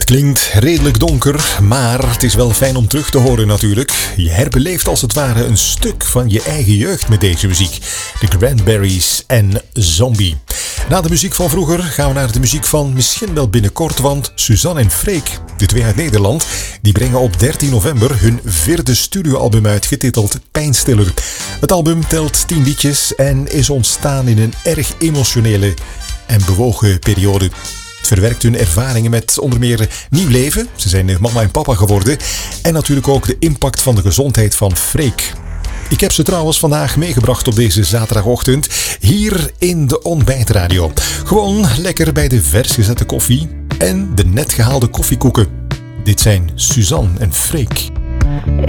klinkt redelijk donker, maar het is wel fijn om terug te horen natuurlijk. Je herbeleeft als het ware een stuk van je eigen jeugd met deze muziek. De Cranberries en Zombie. Na de muziek van vroeger gaan we naar de muziek van misschien wel binnenkort, want Suzanne en Freek, de twee uit Nederland, die brengen op 13 november hun 4e studioalbum uit, getiteld Pijnstiller. Het album telt 10 liedjes en is ontstaan in een erg emotionele en bewogen periode. Het verwerkt hun ervaringen met onder meer nieuw leven. Ze zijn mama en papa geworden. En natuurlijk ook de impact van de gezondheid van Freek. Ik heb ze trouwens vandaag meegebracht op deze zaterdagochtend. Hier in de Ontbijtradio. Gewoon lekker bij de vers gezette koffie en de net gehaalde koffiekoeken. Dit zijn Suzanne en Freek.